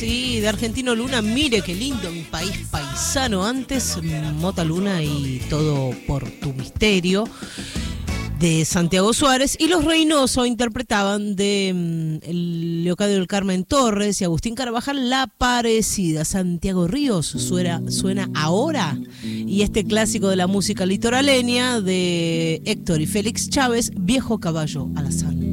Sí, de Argentino Luna, mire qué lindo mi país paisano. Antes, Mota Luna y Todo por tu misterio, de Santiago Suárez. Y Los Reynoso interpretaban de Leocadio del Carmen Torres y Agustín Carvajal La Parecida. Santiago Ríos suena ahora. Y este clásico de la música litoraleña de Héctor y Félix Chávez, Viejo Caballo Alazán.